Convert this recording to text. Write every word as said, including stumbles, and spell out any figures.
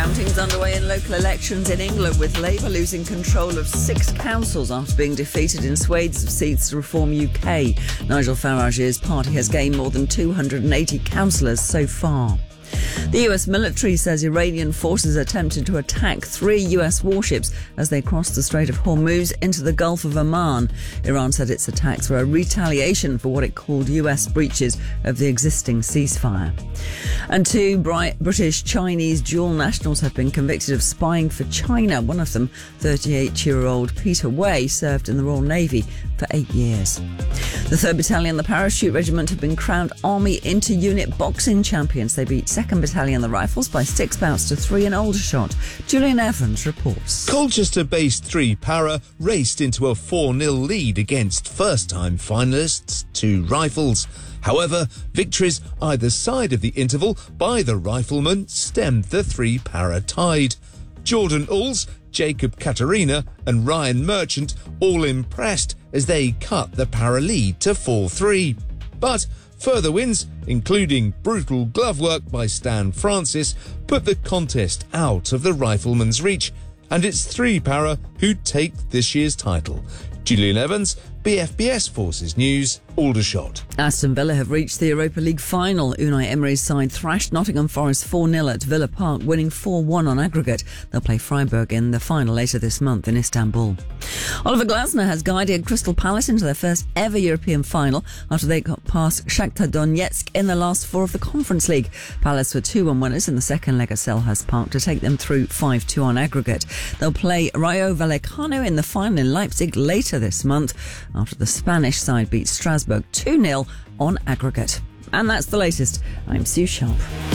Counting's underway in local elections in England, with Labour losing control of six councils after being defeated in swathes of seats to Reform U K. Nigel Farage's party has gained more than two hundred eighty councillors so far. The U S military says Iranian forces attempted to attack three U S warships as they crossed the Strait of Hormuz into the Gulf of Oman. Iran said its attacks were a retaliation for what it called U S breaches of the existing ceasefire. And two British-Chinese dual nationals have been convicted of spying for China. One of them, thirty-eight-year-old Peter Wei, served in the Royal Navy for eight years. The third Battalion, the Parachute Regiment, have been crowned Army Inter-Unit Boxing Champions. They beat second Battalion, the Rifles, by six bouts to three in Aldershot. Julian Evans reports. Colchester-based three Para raced into a four nil lead against first-time finalists, two Rifles. However, victories either side of the interval by the Riflemen stemmed the three Para tide. Jordan Ulls, Jacob Katarina and Ryan Merchant all impressed as they cut the Para lead to four three. But further wins, including brutal glove work by Stan Francis, put the contest out of the Riflemen's reach, and it's three Para who take this year's title. Julian Evans, B F B S Forces News, Aldershot. Aston Villa have reached the Europa League final. Unai Emery's side thrashed Nottingham Forest four nil at Villa Park, winning four one on aggregate. They'll play Freiburg in the final later this month in Istanbul. Oliver Glasner has guided Crystal Palace into their first ever European final after they got past Shakhtar Donetsk in the last four of the Conference League. Palace were two one winners in the second leg at Selhurst Park to take them through five two on aggregate. They'll play Rayo Vallecano in the final in Leipzig later this month after the Spanish side beat Strasbourg two nil on aggregate. And that's the latest. I'm Sue Sharp.